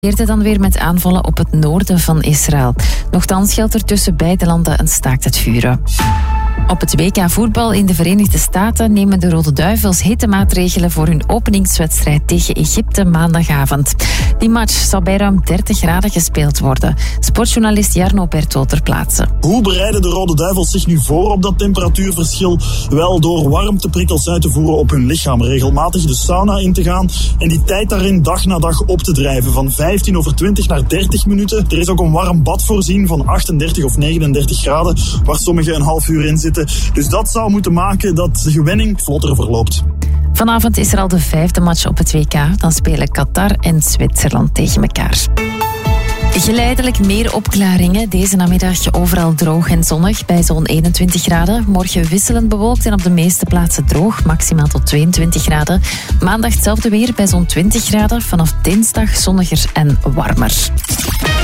Het dan weer met aanvallen op het noorden van Israël. Nochtans geldt er tussen beide landen een staakt het vuren. Op het WK voetbal in de Verenigde Staten nemen de Rode Duivels hete maatregelen voor hun openingswedstrijd tegen Egypte maandagavond. Die match zal bij ruim 30 graden gespeeld worden. Sportjournalist Jarno Berto ter plaatse. Hoe bereiden de Rode Duivels zich nu voor op dat temperatuurverschil? Wel door warmteprikkels uit te voeren op hun lichaam, regelmatig de sauna in te gaan en die tijd daarin dag na dag op te drijven, van 15:20 naar 30 minuten. Er is ook een warm bad voorzien van 38 of 39 graden, waar sommigen een half uur in zitten. Dus dat zou moeten maken dat de gewenning vlotter verloopt. Vanavond is er al de 5e match op het WK. Dan spelen Qatar en Zwitserland tegen elkaar. Geleidelijk meer opklaringen. Deze namiddag overal droog en zonnig bij zo'n 21 graden. Morgen wisselend bewolkt en op de meeste plaatsen droog. Maximaal tot 22 graden. Maandag hetzelfde weer bij zo'n 20 graden. Vanaf dinsdag zonniger en warmer.